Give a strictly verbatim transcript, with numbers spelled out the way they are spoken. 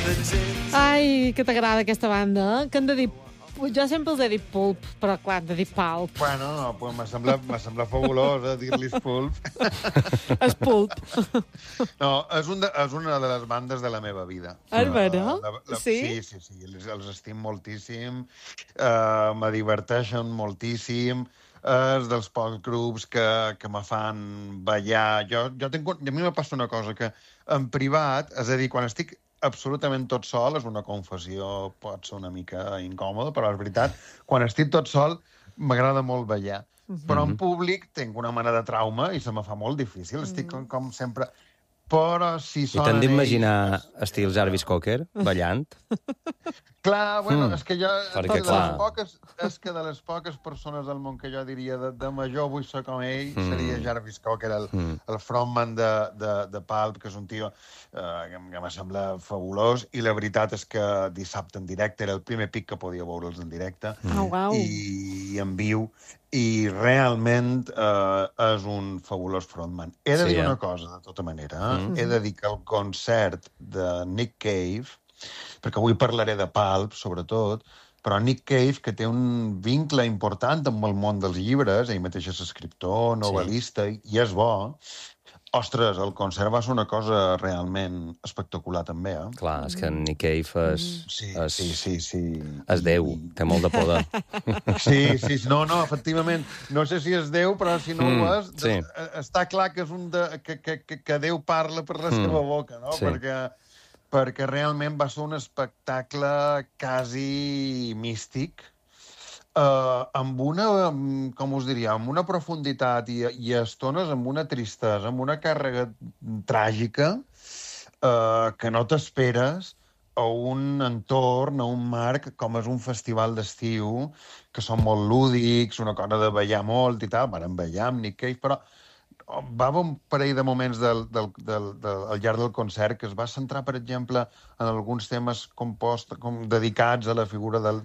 Ai, que t'agrada aquesta banda, eh? Que han de dir... Jo sempre els he dit pulp, però clar, han de dir palp. Bueno, no, pues m'ha semblat, m'ha semblat fabulós, eh, dir-li pulp. És pulp. No, és, un de, és una de les bandes de la meva vida. És vera? La, la, Sí? Sí, sí, sí, els, els estim moltíssim, uh, me diverteixen moltíssim, és dels pocs grups que, que me fan ballar. Jo, jo tinc, a mi me passa una cosa, que en privat, és a dir, quan estic absolutament tot sol, és una confessió, pot ser una mica incòmoda, però és veritat, quan estic tot sol m'agrada molt ballar. Uh-huh. Però en públic tinc una mena de trauma i se me fa molt difícil, estic com, com sempre... Però si I sonen t'han d'imaginar ells... estil Jarvis Cocker, ballant? Clar, bueno, mm. és que jo... Perquè, de clar... les poques, és que de les poques persones del món que jo diria de, de major vull ser com ell, mm. seria Jarvis Cocker, el, mm. el frontman de, de, de Pulp, que és un tio eh, que, que me sembla fabulós, i la veritat és que dissabte en directe era el primer pic que podia veure'ls en directe, mm. oh, wow. i, i en viu, i realment eh, és un fabulós frontman. He de sí, dir eh? una cosa, de tota manera. Eh? Mm. He de dir que el concert de Nick Cave, perquè avui parlaré de Pulp, sobretot, però Nick Cave, que té un vincle important amb el món dels llibres, ell mateix és escriptor, novel·lista, sí. i és bo. Ostres, el concert va ser una cosa realment espectacular, també, eh? Clar, és que Nick Cave és... Sí, és, sí, sí, sí. És Déu, I... té molt de poder. Sí, sí, no, no, efectivament. No sé si és Déu, però si no mm, ho és, sí. està clar que és un de... que, que, que, que Déu parla per la seva mm, boca, no? Sí. Perquè, perquè realment va ser un espectacle quasi místic, Uh, amb una, com us diria, amb una profunditat i, i a estones amb una tristesa, amb una càrrega tràgica uh, que no t'esperes a un entorn, a un marc com és un festival d'estiu, que són molt lúdics, una cosa de ballar molt i tal, van ballar amb Nick Cave, però va haver un parell de moments del, del, del, del, al llarg del concert que es va centrar, per exemple, en alguns temes compost, com dedicats a la figura del,